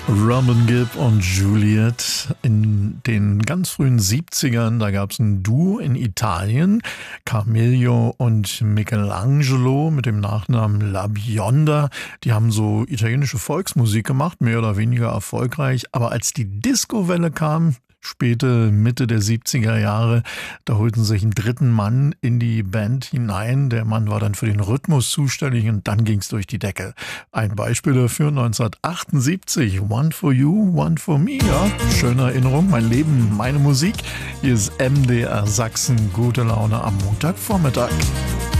Robin Gibb und Juliet in den ganz frühen 70ern, da gab es ein Duo in Italien, Camillo und Michelangelo mit dem Nachnamen La Bionda. Die haben so italienische Volksmusik gemacht, mehr oder weniger erfolgreich. Aber als die Disco-Welle kam, späte Mitte der 70er Jahre, da holten sie sich einen dritten Mann in die Band hinein. Der Mann war dann für den Rhythmus zuständig und dann ging's durch die Decke. Ein Beispiel dafür 1978, One for You, One for Me. Ja, schöne Erinnerung, mein Leben, meine Musik. Hier ist MDR Sachsen, gute Laune am Montagvormittag.